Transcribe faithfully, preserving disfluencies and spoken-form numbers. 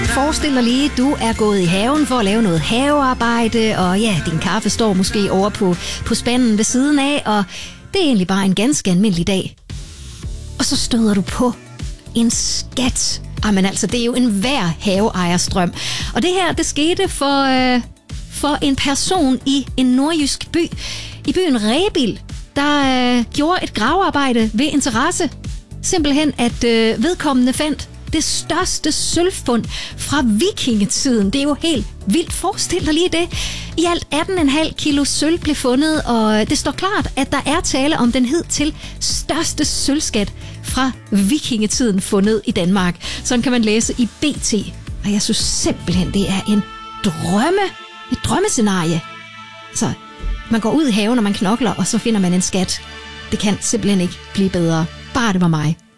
Forestil dig lige, du er gået i haven for at lave noget havearbejde, og ja, din kaffe står måske over på, på spanden ved siden af, og det er egentlig bare en ganske almindelig dag. Og så støder du på en skat. Jamen altså, det er jo en hver haveejers drøm. Og det her, det skete for, øh, for en person i en nordjysk by. I byen Rebild, der øh, gjorde et gravearbejde ved interesse. Simpelthen, at øh, vedkommende fandt det største sølvfund fra vikingetiden. Det er jo helt vildt. Forestil dig lige det. I alt atten komma fem kilo sølv blev fundet, og det står klart, at der er tale om den hidtil største sølvskat fra vikingetiden fundet i Danmark. Sådan kan man læse i B T. Og jeg synes simpelthen, det er en drømme, et drømmescenarie. Så man går ud i haven, og man knokler, og så finder man en skat. Det kan simpelthen ikke blive bedre. Bare det var mig.